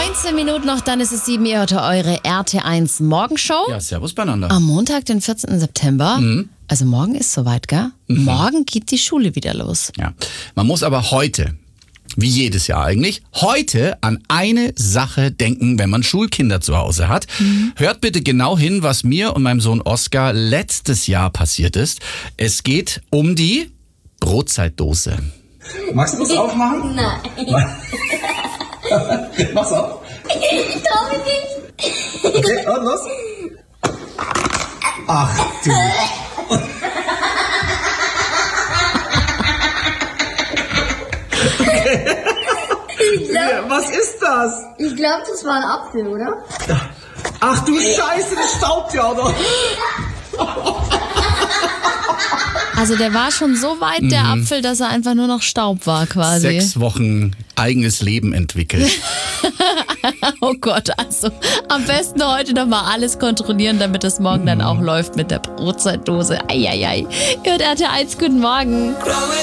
19 Minuten noch, dann ist es 7 Uhr, heute eure RT1 Morgenshow. Ja, servus beieinander. Am Montag, den 14. September. Also morgen ist soweit, gell? Morgen geht die Schule wieder los. Ja. Man muss aber heute, wie jedes Jahr eigentlich, heute an eine Sache denken, wenn man Schulkinder zu Hause hat. Hört bitte genau hin, was mir und meinem Sohn Oskar letztes Jahr passiert ist. Es geht um die Brotzeitdose. Magst du das aufmachen? Nein. Mach's auf. Ich trau mich nicht. Okay, und los. Ach du. Was ist das? Ich glaube, das war ein Apfel, oder? Ach du Scheiße, das staubt ja, oder? Also der war schon so weit, der Apfel, dass er einfach nur noch Staub war quasi. 6 Wochen eigenes Leben entwickelt. Oh Gott, also am besten heute nochmal alles kontrollieren, damit es morgen dann auch läuft mit der Brotzeitdose. Eieiei. Ihr hört RT1, guten Morgen.